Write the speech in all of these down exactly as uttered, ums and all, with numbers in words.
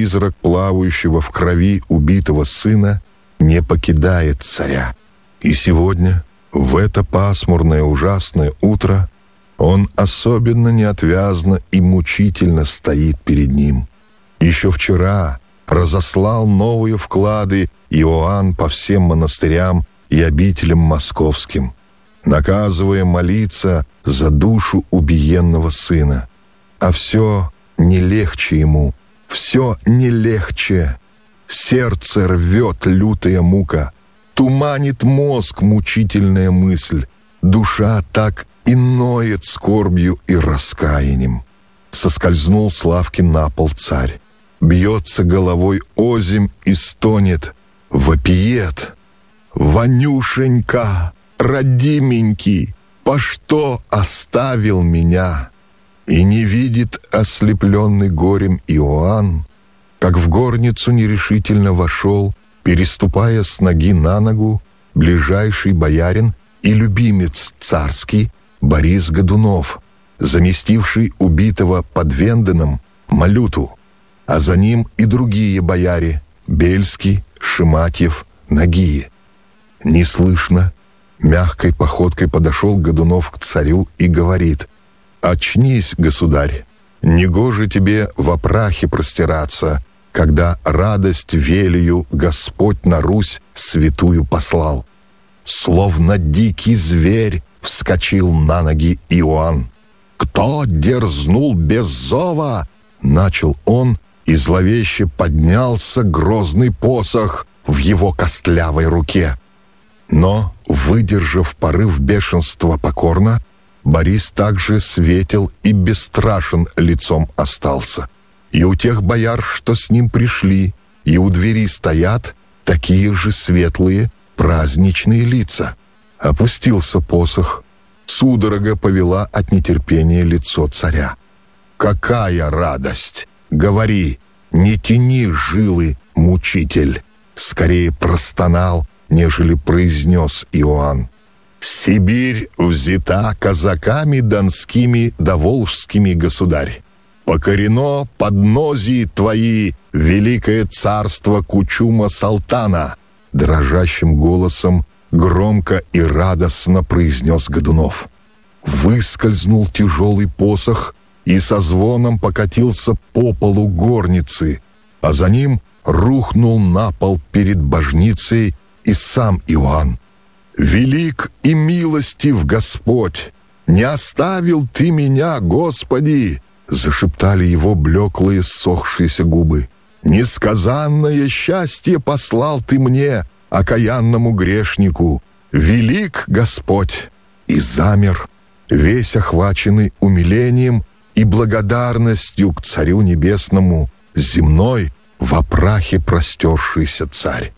призрак плавающего в крови убитого сына не покидает царя. И сегодня, в это пасмурное ужасное утро, он особенно неотвязно и мучительно стоит перед ним. Еще вчера разослал новые вклады Иоанн по всем монастырям и обителям московским, наказывая молиться за душу убиенного сына. А все не легче ему, все не легче. Сердце рвет лютая мука, туманит мозг мучительная мысль, душа так и ноет скорбью и раскаянием. Соскользнул с лавки на пол царь, бьется головой озимь и стонет, вопиет: «Ванюшенька, родименький, по что оставил меня?» И не видит ослепленный горем Иоанн, как в горницу нерешительно вошел, переступая с ноги на ногу, ближайший боярин и любимец царский Борис Годунов, заместивший убитого под Венденом Малюту, а за ним и другие бояре — Бельский, Шематьев, Нагие. Неслышно, мягкой походкой подошел Годунов к царю и говорит: «Очнись, государь, негоже тебе во прахе простираться, когда радость велию Господь на Русь святую послал». Словно дикий зверь вскочил на ноги Иоанн. «Кто дерзнул без зова?» — начал он, и зловеще поднялся грозный посох в его костлявой руке. Но, выдержав порыв бешенства покорно, Борис также светел и бесстрашен лицом остался. И у тех бояр, что с ним пришли, и у двери стоят такие же светлые, праздничные лица. Опустился посох, судорога повела от нетерпения лицо царя. «Какая радость! Говори, не тяни жилы, мучитель!» Скорее простонал, нежели произнес Иоанн. «Сибирь взята казаками донскими да волжскими, государь. Покорено поднозии твои великое царство Кучума-Салтана», дрожащим голосом громко и радостно произнес Годунов. Выскользнул тяжелый посох и со звоном покатился по полу горницы, а за ним рухнул на пол перед божницей и сам Иоанн. «Велик и милостив Господь! Не оставил Ты меня, Господи!» зашептали его блеклые ссохшиеся губы. «Несказанное счастье послал Ты мне, окаянному грешнику! Велик Господь!» И замер, весь охваченный умилением и благодарностью к Царю Небесному, земной, во прахе простершийся царь.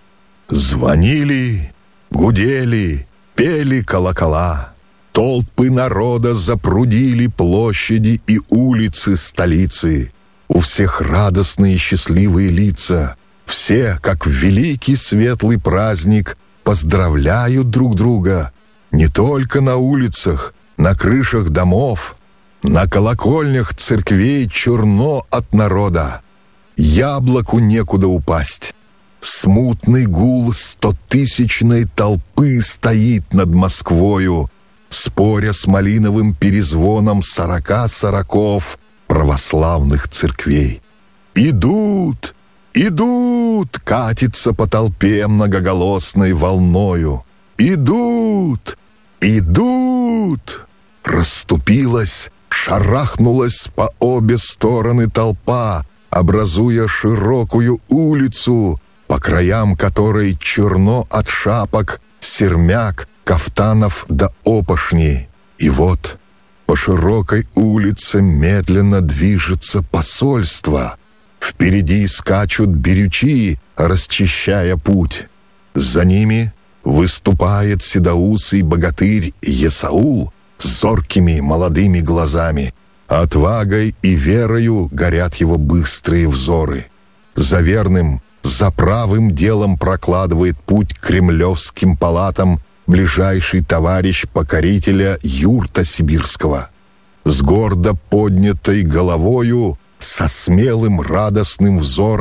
Звонили, гудели, пели колокола. Толпы народа запрудили площади и улицы столицы. У всех радостные счастливые лица. Все, как в великий светлый праздник, поздравляют друг друга. Не только на улицах, на крышах домов, на колокольнях церквей черно от народа. Яблоку некуда упасть. Смутный гул стотысячной толпы стоит над Москвою, споря с малиновым перезвоном сорока сороков православных церквей. «Идут! Идут!» — катится по толпе многоголосной волною. «Идут! Идут!» Расступилась, шарахнулась по обе стороны толпа, образуя широкую улицу, по краям которой черно от шапок, сермяк, кафтанов да опошней. И вот по широкой улице медленно движется посольство. Впереди скачут берючи, расчищая путь. За ними выступает седоусый богатырь Есаул с зоркими молодыми глазами. Отвагой и верою горят его быстрые взоры. За верным, за правым делом прокладывает путь к кремлевским палатам ближайший товарищ покорителя юрта сибирского. С гордо поднятой головою, со смелым радостным взором